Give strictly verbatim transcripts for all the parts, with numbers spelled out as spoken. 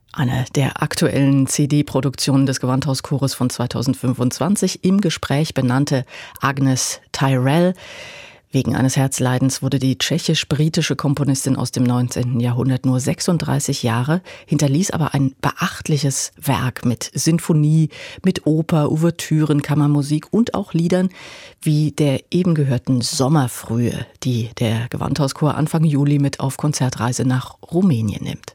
Eine der aktuellen C D-Produktionen des Gewandhauschores von zweitausendfünfundzwanzig, im Gespräch benannte Agnes Tyrell. Wegen eines Herzleidens wurde die tschechisch-britische Komponistin aus dem neunzehnten Jahrhundert nur sechsunddreißig Jahre, hinterließ aber ein beachtliches Werk mit Sinfonie, mit Oper, Ouvertüren, Kammermusik und auch Liedern wie der eben gehörten Sommerfrühe, die der Gewandhauschor Anfang Juli mit auf Konzertreise nach Rumänien nimmt.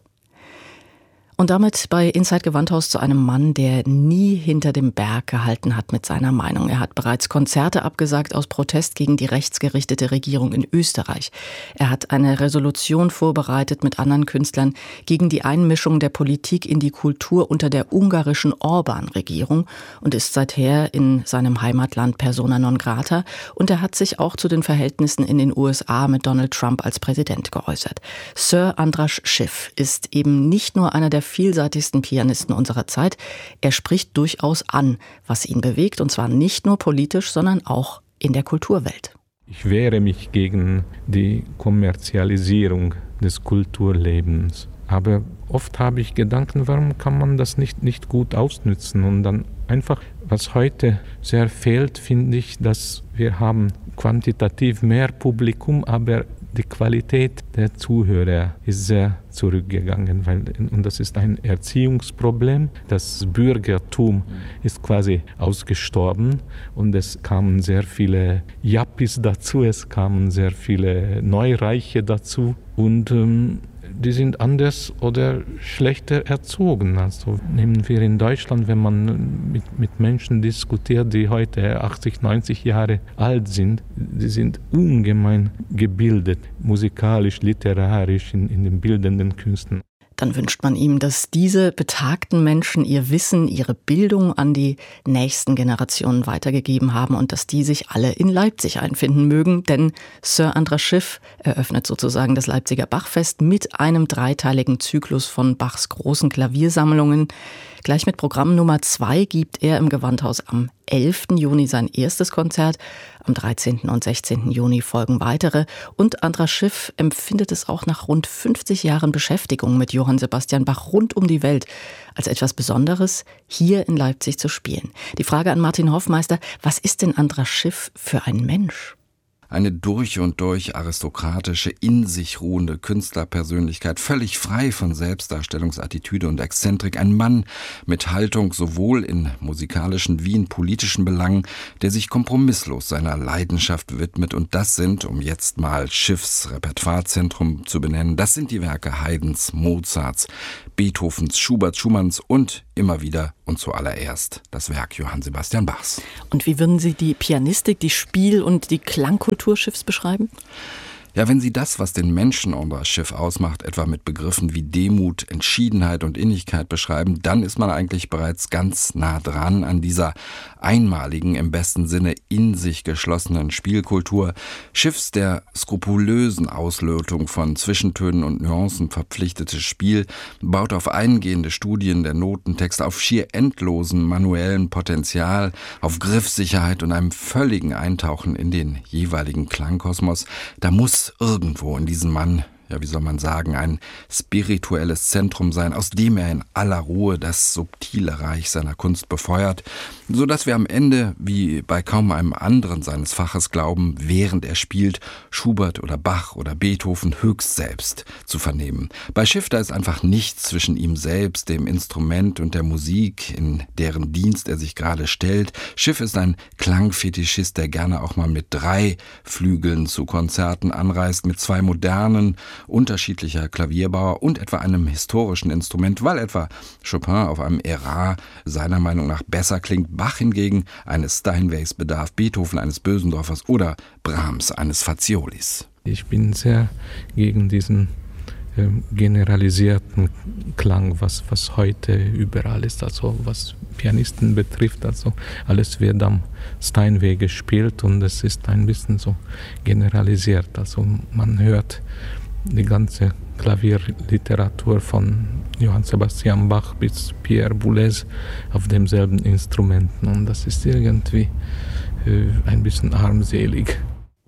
Und damit bei Inside Gewandhaus zu einem Mann, der nie hinter dem Berg gehalten hat mit seiner Meinung. Er hat bereits Konzerte abgesagt aus Protest gegen die rechtsgerichtete Regierung in Österreich. Er hat eine Resolution vorbereitet mit anderen Künstlern gegen die Einmischung der Politik in die Kultur unter der ungarischen Orbán-Regierung und ist seither in seinem Heimatland persona non grata. Und er hat sich auch zu den Verhältnissen in den U S A mit Donald Trump als Präsident geäußert. Sir Andras Schiff ist eben nicht nur einer der vielseitigsten Pianisten unserer Zeit. Er spricht durchaus an, was ihn bewegt, und zwar nicht nur politisch, sondern auch in der Kulturwelt. Ich wehre mich gegen die Kommerzialisierung des Kulturlebens. Aber oft habe ich Gedanken, warum kann man das nicht, nicht gut ausnützen? Und dann einfach, was heute sehr fehlt, finde ich, dass wir haben quantitativ mehr Publikum, aber die Qualität der Zuhörer ist sehr zurückgegangen, weil, und das ist ein Erziehungsproblem. Das Bürgertum ist quasi ausgestorben und es kamen sehr viele Yuppies dazu, es kamen sehr viele Neureiche dazu und ähm, die sind anders oder schlechter erzogen. Also nehmen wir in Deutschland, wenn man mit, mit Menschen diskutiert, die heute achtzig, neunzig Jahre alt sind, die sind ungemein gebildet, musikalisch, literarisch, in, in den bildenden Künsten. Dann wünscht man ihm, dass diese betagten Menschen ihr Wissen, ihre Bildung an die nächsten Generationen weitergegeben haben und dass die sich alle in Leipzig einfinden mögen. Denn Sir Andras Schiff eröffnet sozusagen das Leipziger Bachfest mit einem dreiteiligen Zyklus von Bachs großen Klaviersammlungen. Gleich mit Programm Nummer zwei gibt er im Gewandhaus am elften Juni sein erstes Konzert. Am dreizehnten und sechzehnten Juni folgen weitere. Und Andras Schiff empfindet es auch nach rund fünfzig Jahren Beschäftigung mit Johann Sebastian Bach rund um die Welt als etwas Besonderes, hier in Leipzig zu spielen. Die Frage an Martin Hoffmeister: Was ist denn Andras Schiff für ein Mensch? Eine durch und durch aristokratische, in sich ruhende Künstlerpersönlichkeit, völlig frei von Selbstdarstellungsattitüde und Exzentrik. Ein Mann mit Haltung sowohl in musikalischen wie in politischen Belangen, der sich kompromisslos seiner Leidenschaft widmet. Und das sind, um jetzt mal Schiffs Repertoirezentrum zu benennen, das sind die Werke Haydns, Mozarts, Beethovens, Schuberts, Schumanns und immer wieder und zuallererst das Werk Johann Sebastian Bachs. Und wie würden Sie die Pianistik, die Spiel- und die Klangkultur Schiffs beschreiben? Ja, wenn Sie das, was den Menschen Andras Schiff ausmacht, etwa mit Begriffen wie Demut, Entschiedenheit und Innigkeit beschreiben, dann ist man eigentlich bereits ganz nah dran an dieser einmaligen, im besten Sinne in sich geschlossenen Spielkultur. Schiffs der skrupulösen Auslotung von Zwischentönen und Nuancen verpflichtetes Spiel baut auf eingehende Studien der Notentexte, auf schier endlosen manuellen Potenzial, auf Griffsicherheit und einem völligen Eintauchen in den jeweiligen Klangkosmos. Da muss irgendwo in diesem Mann, ja wie soll man sagen, ein spirituelles Zentrum sein, aus dem er in aller Ruhe das subtile Reich seiner Kunst befeuert, sodass wir am Ende, wie bei kaum einem anderen seines Faches glauben, während er spielt, Schubert oder Bach oder Beethoven höchst selbst zu vernehmen. Bei Schiff da ist einfach nichts zwischen ihm selbst, dem Instrument und der Musik, in deren Dienst er sich gerade stellt. Schiff ist ein Klangfetischist, der gerne auch mal mit drei Flügeln zu Konzerten anreist, mit zwei modernen, unterschiedlicher Klavierbauer und etwa einem historischen Instrument, weil etwa Chopin auf einem Erard seiner Meinung nach besser klingt, Bach hingegen eines Steinways bedarf, Beethoven eines Bösendorfers oder Brahms eines Faziolis. Ich bin sehr gegen diesen äh, generalisierten Klang, was, was heute überall ist, also was Pianisten betrifft, also alles wird am Steinway gespielt und es ist ein bisschen so generalisiert, also man hört die ganze Klavierliteratur von Johann Sebastian Bach bis Pierre Boulez auf demselben Instrumenten und das ist irgendwie äh, ein bisschen armselig.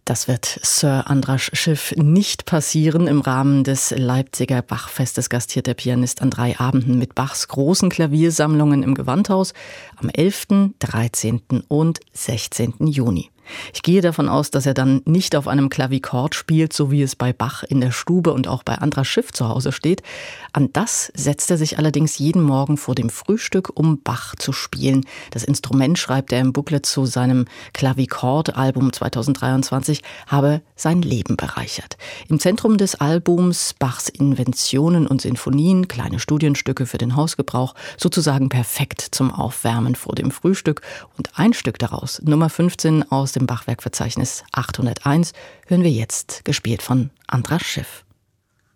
Das wird Sir Andras Schiff nicht passieren. Im Rahmen des Leipziger Bachfestes gastiert der Pianist an drei Abenden mit Bachs großen Klaviersammlungen im Gewandhaus am elften, dreizehnten und sechzehnten Juni. Ich gehe davon aus, dass er dann nicht auf einem Klavichord spielt, so wie es bei Bach in der Stube und auch bei Andras Schiff zu Hause steht. An das setzt er sich allerdings jeden Morgen vor dem Frühstück, um Bach zu spielen. Das Instrument, schreibt er im Booklet zu seinem Klavichord-Album zweitausenddreiundzwanzig, habe sein Leben bereichert. Im Zentrum des Albums Bachs Inventionen und Sinfonien, kleine Studienstücke für den Hausgebrauch, sozusagen perfekt zum Aufwärmen vor dem Frühstück. Und ein Stück daraus, Nummer fünfzehn aus dem Bachwerkverzeichnis achthunderteins, hören wir jetzt, gespielt von Andras Schiff.